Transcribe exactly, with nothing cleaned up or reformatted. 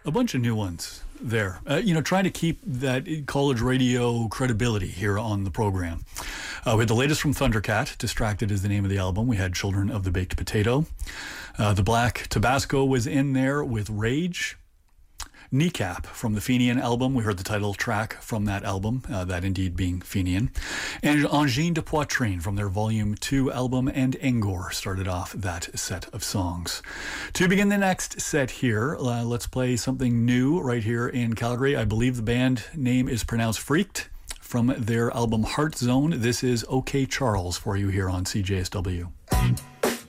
A bunch of new ones there. Uh, you know, trying to keep that college radio credibility here on the program. Uh, we had the latest from Thundercat. Distracted is the name of the album. We had Children of the Baked Potato. Uh, the Black Tabasco was in there with Rage. Kneecap from the Fenian album. We heard the title track from that album, uh, that indeed being Fenian. And Angine de Poitrine from their Volume two album, and Engor started off that set of songs. To begin the next set here, uh, let's play something new right here in Calgary. I believe the band name is pronounced Freaked. From their album Heart Zone, this is OK Charles for you here on C J S W.